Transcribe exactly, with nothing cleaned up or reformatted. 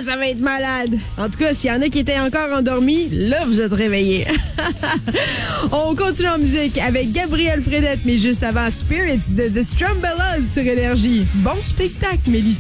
ça va être malade. En tout cas, s'il y en a qui étaient encore endormis, là, vous êtes réveillés. On continue en musique avec Gabriel Fredette, mais juste avant Spirits de The Strumbellas sur Énergie. Bon spectacle, Mélissa.